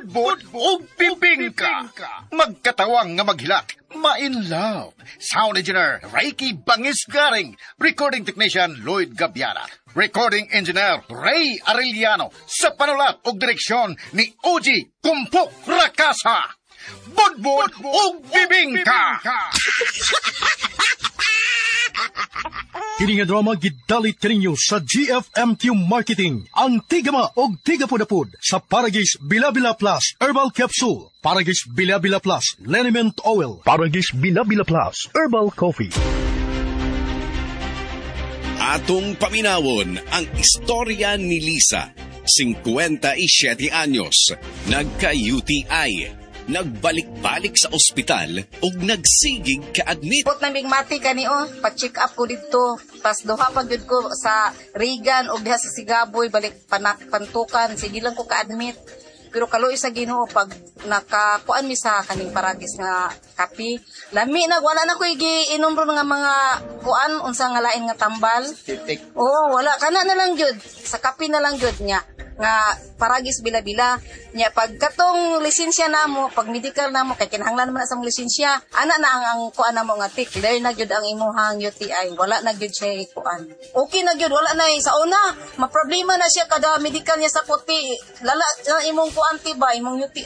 budbud o bibingka. Magkatawang nga maghilak. Ma-in love. Sound engineer, Reiki Bangis-Garing. Recording technician, Lloyd Gabiana. Recording engineer, Ray Arellano. Sa panulat o direksyon ni Oji Kumpok Rakasa. Budbud o bibingka. Kini nga drama gidalit kaninyo sa GFMQ Marketing. Ang tigama og tigapudapud sa Paragis Bilabila Plus Herbal Capsule, Paragis Bilabila Plus Liniment Oil, Paragis Bilabila Plus Herbal Coffee. Atong paminawon ang istorya ni Lisa, 57 anyos, nagka-UTI. Nagbalik-balik sa ospital ug nagsigig ka-admit. Put naming mati kani pa-check up ko dito. Pas duha pa gyud ko sa Regan ug diha sa Sigaboy balik pantukan. Sige lang ko ka-admit. Pero kaloy sa Ginoo pag nakakuan mi sa kaning Paragis nga kapi. Lami na wala na ko giinom ron nga mga kuan unsa nga lain nga tambal. Wala kana na lang gyud. Sa kapi na lang gyud nya nga Paragis Bilabila nya pag katong lisensya namo pag medical namo kay kinahanglan man sa lisensya ana na ang kuan namo nga tik clear na gyud ang imuhang UTI wala na gyud siya kuan okay na gyud wala na sa una ma problema na siya kada medical niya sa puti lala imong kuan tiba imong UTI